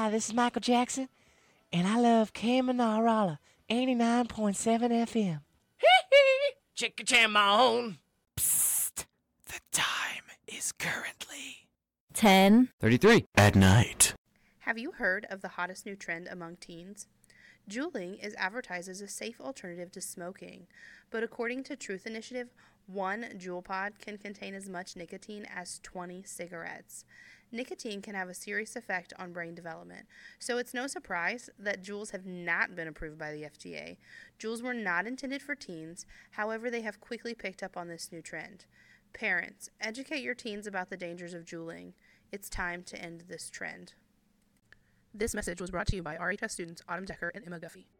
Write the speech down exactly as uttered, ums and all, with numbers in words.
Hi, this is Michael Jackson, and I love Kamanarala, eighty-nine point seven F M. Chickachamon. Psst. The time is currently ten thirty-three at night. Have you heard of the hottest new trend among teens? Juuling is advertised as a safe alternative to smoking, but according to Truth Initiative, one Juul pod can contain as much nicotine as twenty cigarettes. Nicotine can have a serious effect on brain development, so it's no surprise that Juuls have not been approved by the F D A. Juuls were not intended for teens, however, they have quickly picked up on this new trend. Parents, educate your teens about the dangers of Juuling. It's time to end this trend. This message was brought to you by R H S students Autumn Decker and Emma Guffey.